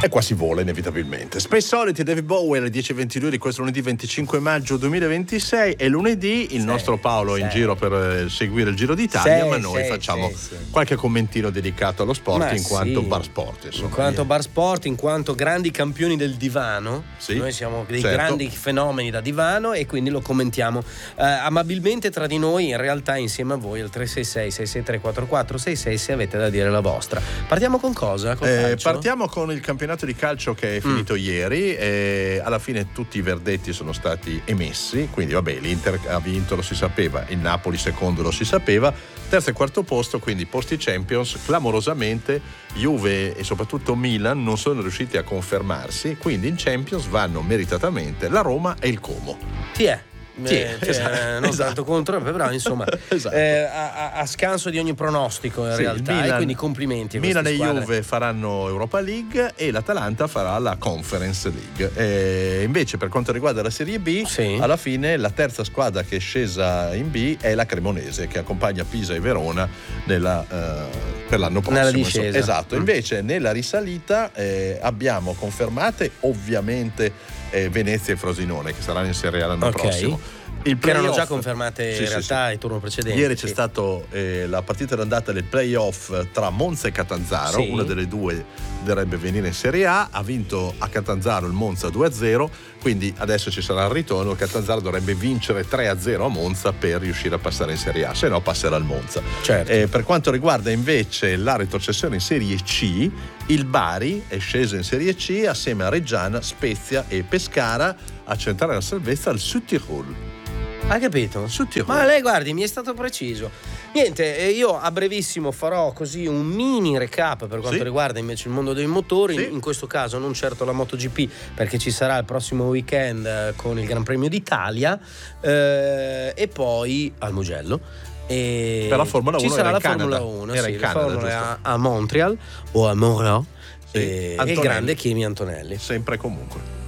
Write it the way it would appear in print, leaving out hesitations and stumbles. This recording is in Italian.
E qua si vola inevitabilmente. Space Oddity, David Bowie alle 10:22 di questo lunedì 25 maggio 2026. E lunedì il nostro Paolo è in giro per seguire il Giro d'Italia, ma noi facciamo qualche commentino dedicato allo sport in quanto bar sport. Insomma, in quanto bar sport, in quanto grandi campioni del divano. Noi siamo dei grandi fenomeni da divano e quindi lo commentiamo amabilmente tra di noi, in realtà insieme a voi al 366 663 4466 se avete da dire la vostra. Partiamo con cosa? Partiamo con il campionato di calcio che è finito ieri e alla fine tutti i verdetti sono stati emessi, quindi vabbè, l'Inter ha vinto, lo si sapeva, il Napoli secondo lo si sapeva, terzo e quarto posto, quindi posti Champions clamorosamente. Juve e soprattutto Milan non sono riusciti a confermarsi, quindi in Champions vanno meritatamente la Roma e il Como. Non tanto contro, però insomma a scanso di ogni pronostico in realtà, Milan, e quindi complimenti. Milan e Juve faranno Europa League e l'Atalanta farà la Conference League. Invece per quanto riguarda la Serie B, alla fine la terza squadra che è scesa in B è la Cremonese, che accompagna Pisa e Verona per l'anno prossimo, nella discesa. Esatto. Invece nella risalita abbiamo confermate ovviamente Venezia e Frosinone, che saranno in Serie A l'anno prossimo. Che erano già confermate in realtà il turno precedente. Ieri c'è stato la partita d'andata del playoff tra Monza e Catanzaro, una delle due dovrebbe venire in Serie A, ha vinto a Catanzaro il Monza 2-0, quindi adesso ci sarà il ritorno, il Catanzaro dovrebbe vincere 3-0 a Monza per riuscire a passare in Serie A, se no passerà il Monza. Per quanto riguarda invece la retrocessione in Serie C, il Bari è sceso in Serie C assieme a Reggiana, Spezia e Pescara a centrare la salvezza al Südtirol. Hai capito? Ma lei, guardi, mi è stato preciso. Niente, io a brevissimo farò così un mini recap per quanto riguarda invece il mondo dei motori, in questo caso non certo la MotoGP, perché ci sarà il prossimo weekend con il Gran Premio d'Italia e poi al Mugello. E per la Formula 1 ci sarà era la in Canada. Formula 1, era in la Canada, Formula a Montreal o a Montreal, e il grande Kimi Antonelli. Sempre e comunque.